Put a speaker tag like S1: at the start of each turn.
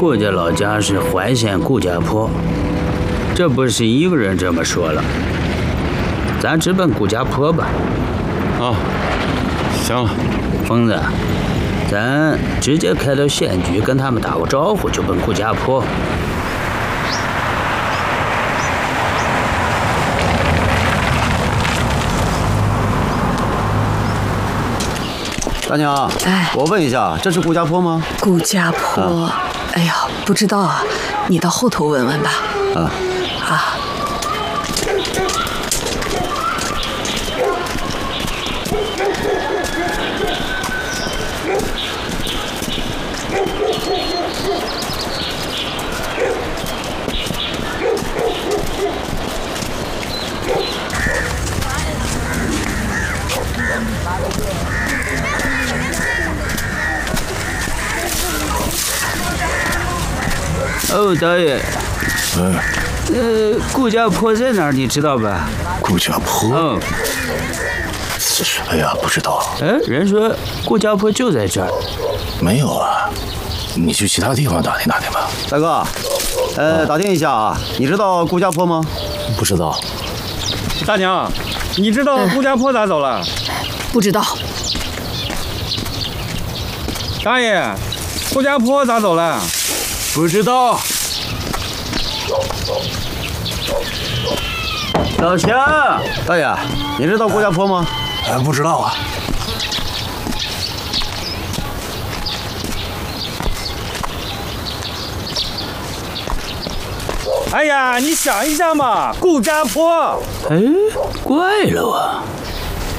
S1: 顾家老家是淮县顾家坡，这不是一个人这么说了。咱直奔顾家坡吧。
S2: 啊，行了，
S1: 疯子，咱直接开到县局跟他们打个招呼，就奔顾家坡。
S3: 大娘，我问一下，这是顾家坡吗？
S4: 顾家坡，哎呀，不知道啊，你到后头问问吧。
S3: 啊。
S1: 哦，导演。顾家坡在哪儿？你知道吧？
S5: 顾家坡？哎呀，不知道。
S1: 人说顾家坡就在这儿。
S5: 没有啊，你去其他地方打听打听吧。
S3: 大哥，打听一下啊，你知道顾家坡吗？
S5: 不知道。
S2: 大娘，你知道顾家坡咋走了？
S4: 不知道。
S2: 大爷，顾家坡咋走了？
S1: 不知道。老乡，
S3: 大爷，你知道顾家坡吗？
S5: 不知道啊。
S2: 哎呀，你想一下嘛，顾家坡。
S1: 怪了啊。